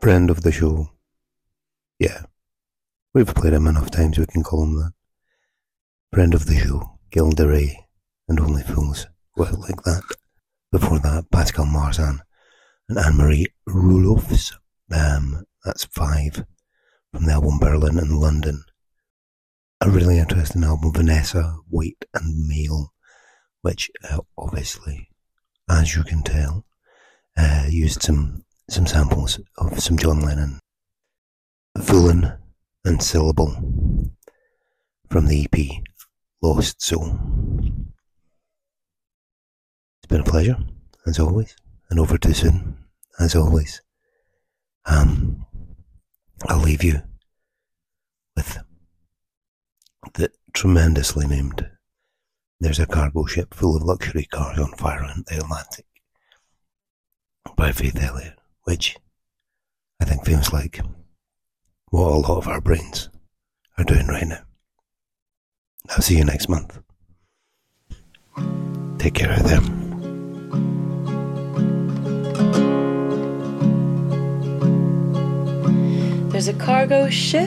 Friend of the show. Yeah, we've played him enough times we can call him that. Friend of the show, Gilda Ray, and Only Fools Go Out Like That. Before that, Pascal Marzan and Anne-Marie Roelofs. That's 5 from the album Berlin and London. A really interesting album, Vanessa, Weight and Male, which obviously, as you can tell, used some samples of some John Lennon. Foolin' and Syllable from the EP Lost Soul. It's been a pleasure, as always, and over too soon, as always. I'll leave you with the tremendously named There's a Cargo Ship Full of Luxury Cars on Fire in the Atlantic by Faith Elliott, which I think feels like what a lot of our brains are doing right now. I'll see you next month. Take care out there. There's a cargo ship